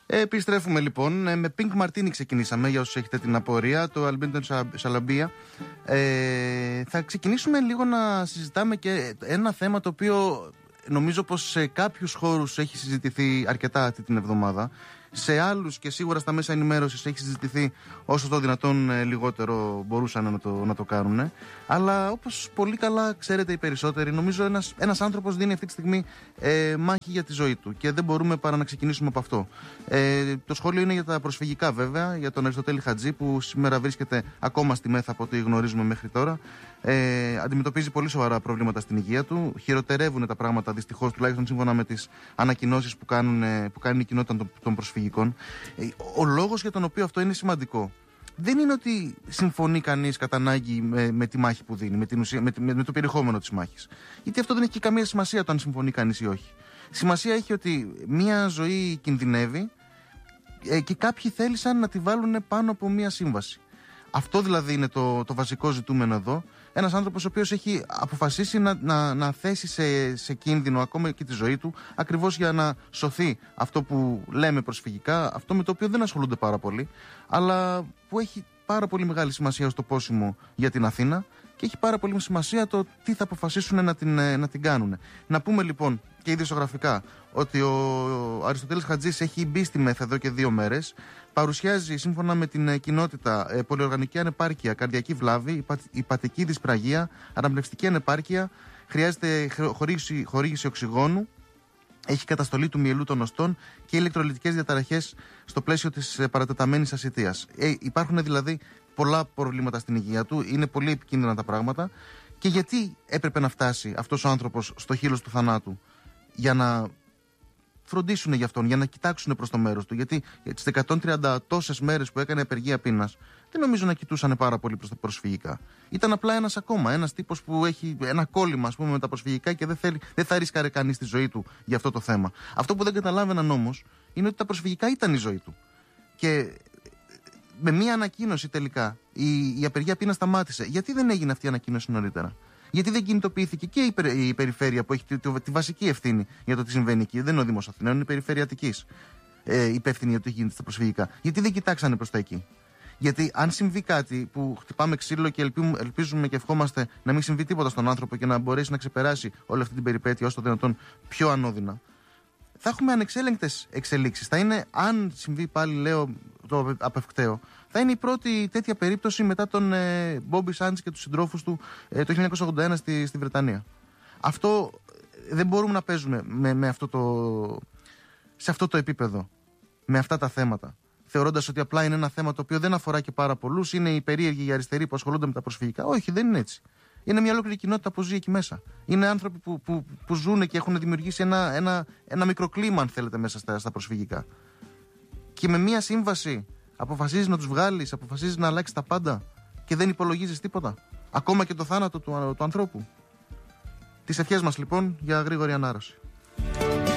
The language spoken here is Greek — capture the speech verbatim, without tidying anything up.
Επιστρέφουμε λοιπόν. Με Pink Martini ξεκινήσαμε, για όσους έχετε την απορία, το Αλμπέντο Σαλαμπία. Ε, θα ξεκινήσουμε λίγο να συζητάμε και ένα θέμα το οποίο νομίζω πως σε κάποιους χώρους έχει συζητηθεί αρκετά αυτή την εβδομάδα. Σε άλλους και σίγουρα στα μέσα ενημέρωσης έχει συζητηθεί όσο το δυνατόν λιγότερο μπορούσαν να το, να το κάνουν. Αλλά όπως πολύ καλά ξέρετε οι περισσότεροι, νομίζω ένας, ένας άνθρωπος δίνει αυτή τη στιγμή ε, μάχη για τη ζωή του και δεν μπορούμε παρά να ξεκινήσουμε από αυτό. Ε, το σχόλιο είναι για τα προσφυγικά βέβαια, για τον Αριστοτέλη Χατζή που σήμερα βρίσκεται ακόμα στη Μέθα από ό,τι γνωρίζουμε μέχρι τώρα. Ε, αντιμετωπίζει πολύ σοβαρά προβλήματα στην υγεία του. Χειροτερεύουν τα πράγματα δυστυχώς, τουλάχιστον σύμφωνα με τις ανακοινώσεις που, που κάνει η κοινότητα των, των προσφυγικών. Ε, ο λόγος για τον οποίο αυτό είναι σημαντικό δεν είναι ότι συμφωνεί κανείς κατά ανάγκη με, με τη μάχη που δίνει, με, την ουσία, με, με, με το περιεχόμενο της μάχης. Γιατί αυτό δεν έχει και καμία σημασία το αν συμφωνεί κανείς ή όχι. Σημασία έχει ότι μία ζωή κινδυνεύει ε, και κάποιοι θέλησαν να τη βάλουν πάνω από μία σύμβαση. Αυτό δηλαδή είναι το, το βασικό ζητούμενο εδώ. Ένας άνθρωπος ο οποίος έχει αποφασίσει να, να, να θέσει σε, σε κίνδυνο ακόμα και τη ζωή του, ακριβώς για να σωθεί αυτό που λέμε προσφυγικά, αυτό με το οποίο δεν ασχολούνται πάρα πολύ, αλλά που έχει πάρα πολύ μεγάλη σημασία στο πόσιμο για την Αθήνα και έχει πάρα πολύ σημασία το τι θα αποφασίσουν να την, να την κάνουν. Να πούμε λοιπόν και ειδησιογραφικά ότι ο Αριστοτέλης Χατζής έχει μπει στη Μέθα εδώ και δύο μέρες. Παρουσιάζει σύμφωνα με την κοινότητα πολυοργανική ανεπάρκεια, καρδιακή βλάβη, υπατική δυσπραγία, αναπνευστική ανεπάρκεια, χρειάζεται χορήγηση, χορήγηση οξυγόνου, έχει καταστολή του μυελού των οστών και ηλεκτρολιτικές διαταραχές στο πλαίσιο της παρατεταμένης ασιτείας. Ε, υπάρχουν δηλαδή πολλά προβλήματα στην υγεία του, είναι πολύ επικίνδυνα τα πράγματα. Και γιατί έπρεπε να φτάσει αυτός ο άνθρωπος στο χείλος του θανάτου? Για να φροντίσουν για αυτόν, για να κοιτάξουν προς το μέρος του. Γιατί τις εκατόν τριάντα τόσες μέρες που έκανε απεργία πείνας, δεν νομίζω να κοιτούσαν πάρα πολύ προς τα προσφυγικά. Ήταν απλά ένας ακόμα, ένας τύπος που έχει ένα κόλλημα, ας πούμε, με τα προσφυγικά και δεν, θέλει, δεν θα ρίσκαρε κανείς τη ζωή του για αυτό το θέμα. Αυτό που δεν καταλάβαιναν όμως είναι ότι τα προσφυγικά ήταν η ζωή του. Και με μία ανακοίνωση τελικά η, η απεργία πείνας σταμάτησε. Γιατί δεν έγινε αυτή η ανακοίνωση νωρίτερα? Γιατί δεν κινητοποιήθηκε και η, περι, η περιφέρεια που έχει τη, τη, τη βασική ευθύνη για το τι συμβαίνει εκεί? Δεν είναι ο Δήμος Αθηναίων, είναι η περιφερειατικής ε, υπεύθυνη για το τι γίνεται στα προσφυγικά. Γιατί δεν κοιτάξανε προς τα εκεί? Γιατί αν συμβεί κάτι που χτυπάμε ξύλο και ελπίζουμε, ελπίζουμε και ευχόμαστε να μην συμβεί τίποτα στον άνθρωπο και να μπορέσει να ξεπεράσει όλη αυτή την περιπέτεια όσο το δυνατόν πιο ανώδυνα, θα έχουμε ανεξέλεγκτες εξελίξεις. Θα είναι, αν συμβεί πάλι, λέω το απευκταίο, θα είναι η πρώτη τέτοια περίπτωση μετά τον ε, Μπόμπι Σάντς και τους συντρόφους του ε, το χίλια εννιακόσια ογδόντα ένα στη, στη Βρετανία. Αυτό δεν μπορούμε να παίζουμε με, με αυτό το, σε αυτό το επίπεδο, με αυτά τα θέματα, θεωρώντας ότι απλά είναι ένα θέμα το οποίο δεν αφορά και πάρα πολλούς, είναι οι περίεργοι οι αριστεροί που ασχολούνται με τα προσφυγικά. Όχι, δεν είναι έτσι. Είναι μια ολόκληρη κοινότητα που ζει εκεί μέσα. Είναι άνθρωποι που, που, που ζουν και έχουν δημιουργήσει ένα, ένα, ένα μικροκλίμα, αν θέλετε, μέσα στα, στα προσφυγικά. Και με μια σύμβαση αποφασίζεις να τους βγάλεις, αποφασίζεις να αλλάξεις τα πάντα και δεν υπολογίζεις τίποτα. Ακόμα και το θάνατο του, του ανθρώπου. Τις ευχές μας λοιπόν για γρήγορη ανάρρωση.